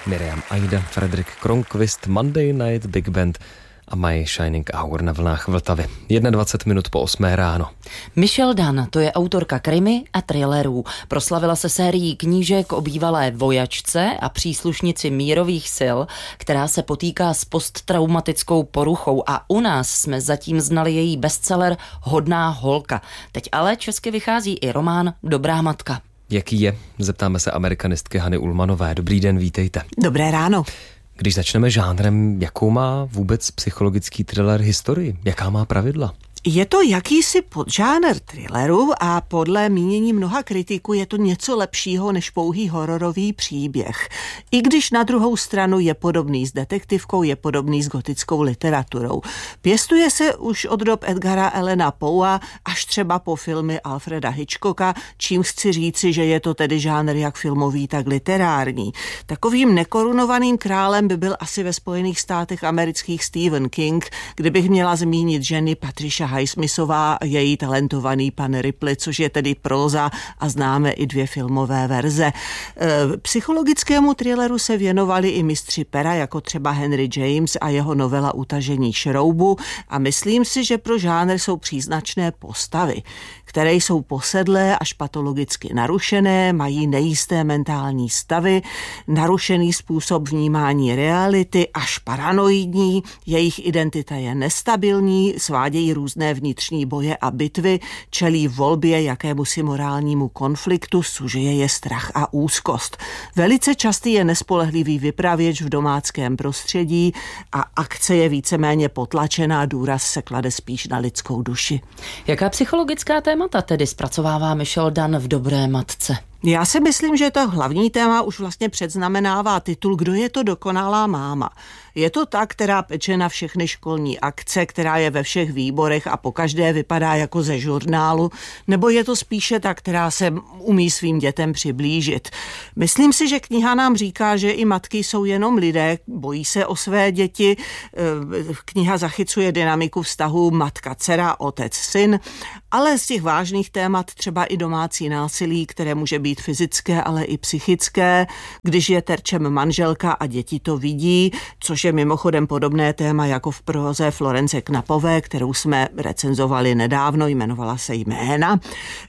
Miriam Aida, Fredrik Kronqvist, Monday Night Big Band a My Shining Hour na vlnách Vltavy. 21 minut po 8 ráno. Michelle Dunn, to je autorka krimi a thrillerů. Proslavila se sérií knížek o bývalé vojačce a příslušnici mírových sil, která se potýká s posttraumatickou poruchou, a u nás jsme zatím znali její bestseller Hodná holka. Teď ale česky vychází i román Dobrá matka. Jaký je? Zeptáme se amerikanistky Hany Ullmanové. Dobrý den, vítejte. Dobré ráno. Když začneme žánrem, jakou má vůbec psychologický thriller historii? Jaká má pravidla? Je to jakýsi podžánr thrilleru a podle mínění mnoha kritiků je to něco lepšího než pouhý hororový příběh. I když na druhou stranu je podobný s detektivkou, je podobný s gotickou literaturou. Pěstuje se už od dob Edgara Allana Poea až třeba po filmy Alfreda Hitchcocka, čím chci říci, že je to tedy žánr jak filmový, tak literární. Takovým nekorunovaným králem by byl asi ve Spojených státech amerických Stephen King, kdybych měla zmínit ženy Patricia Highsmithová a její talentovaný Pan Ripley, což je tedy próza a známe i 2 filmové verze. Psychologickému thrilleru se věnovali i mistři pera, jako třeba Henry James a jeho novela Utažení šroubu, a myslím si, že pro žánr jsou příznačné postavy, které jsou posedlé až patologicky narušené, mají nejisté mentální stavy, narušený způsob vnímání reality až paranoidní, jejich identita je nestabilní, svádějí různé vnitřní boje a bitvy, čelí volbě jakémusi morálnímu konfliktu, sužuje je strach a úzkost. Velice častý je nespolehlivý vypravěč v domáckém prostředí a akce je víceméně potlačená, důraz se klade spíš na lidskou duši. Jaká psychologická témata tedy zpracovává Michelle Dunn v Dobré matce? Já si myslím, že to hlavní téma už vlastně předznamenává titul Kdo je to dokonalá máma. Je to ta, která peče na všechny školní akce, která je ve všech výborech a pokaždé vypadá jako ze žurnálu, nebo je to spíše ta, která se umí svým dětem přiblížit. Myslím si, že kniha nám říká, že i matky jsou jenom lidé, bojí se o své děti. Kniha zachycuje dynamiku vztahu matka-dcera, otec-syn, ale z těch vážných témat třeba i domácí násilí, které může být fyzické, ale i psychické, když je terčem manželka a děti to vidí, což je mimochodem podobné téma jako v próze Florence Knapové, kterou jsme recenzovali nedávno, jmenovala se Jména.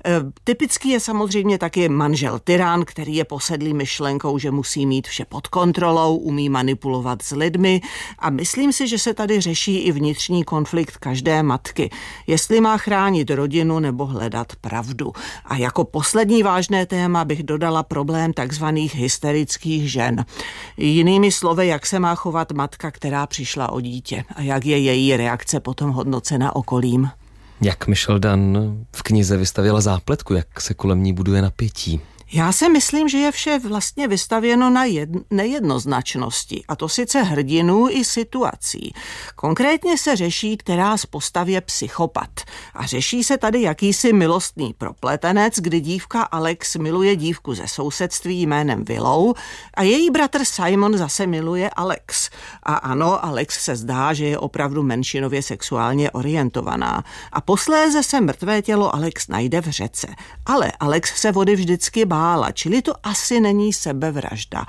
Typický je samozřejmě taky manžel tyran, který je posedlý myšlenkou, že musí mít vše pod kontrolou, umí manipulovat s lidmi, a myslím si, že se tady řeší i vnitřní konflikt každé matky, jestli má chránit rodinu nebo hledat pravdu. A jako poslední vážné téma bych dodala problém takzvaných hysterických žen. Jinými slovy, jak se má chovat matka, která přišla o dítě, a jak je její reakce potom hodnocena okolím. Jak Michelle Dunn v knize vystavila zápletku, jak se kolem ní buduje napětí? Já si myslím, že je vše vlastně vystavěno na nejednoznačnosti, a to sice hrdinů i situací. Konkrétně se řeší, která z postav je psychopat. A řeší se tady jakýsi milostný propletenec, kdy dívka Alex miluje dívku ze sousedství jménem Willow a její bratr Simon zase miluje Alex. A ano, Alex se zdá, že je opravdu menšinově sexuálně orientovaná. A posléze se mrtvé tělo Alex najde v řece. Ale Alex se vody vždycky bála, čili to asi není sebevražda.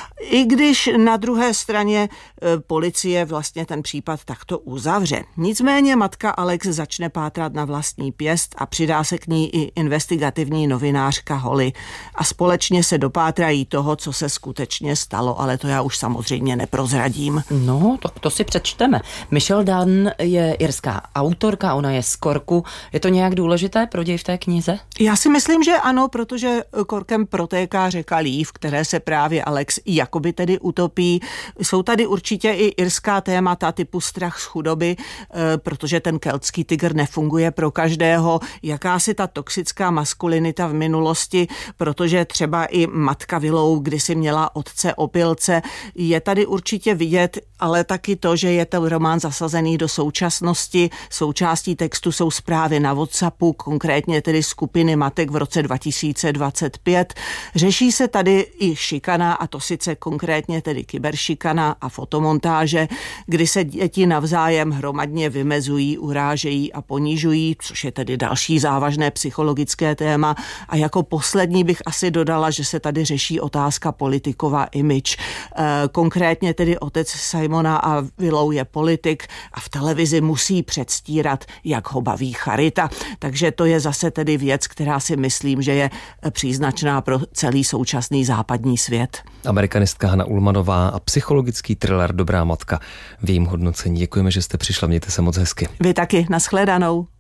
I když na druhé straně policie vlastně ten případ takto uzavře. Nicméně matka Alex začne pátrat na vlastní pěst a přidá se k ní i investigativní novinářka Holly. A společně se dopátrají toho, co se skutečně stalo, ale to já už samozřejmě neprozradím. No, tak to si přečteme. Michelle Dunn je irská autorka, ona je z Corku. Je to nějak důležité pro děj v té knize? Já si myslím, že ano, protože Corkem protéká řeka Lív, které se právě Alex jakoby tedy utopí. Jsou tady určitě i irská témata typu strach z chudoby, protože ten keltský tygr nefunguje pro každého, jakási ta toxická maskulinita v minulosti, protože třeba i matka Willow kdysi měla otce opilce. Je tady určitě vidět, ale taky to, že je to román zasazený do současnosti. Součástí textu jsou zprávy na WhatsAppu, konkrétně tedy skupiny matek v roce 2025. Řeší se tady i šikana, a to sice konkrétně tedy kyberšikana a fotomontáže, kdy se děti navzájem hromadně vymezují, urážejí a ponižují, což je tedy další závažné psychologické téma. A jako poslední bych asi dodala, že se tady řeší otázka politikova image. Konkrétně tedy otec Simona a Willow je politik a v televizi musí předstírat, jak ho baví charita. Takže to je zase tedy věc, která si myslím, že je příznačná pro celý současný západní svět. Amerikanistka Hana Ullmanová a psychologický thriller Dobrá matka v jejím hodnocení. Děkujeme, že jste přišla, mějte se moc hezky. Vy taky, nashledanou.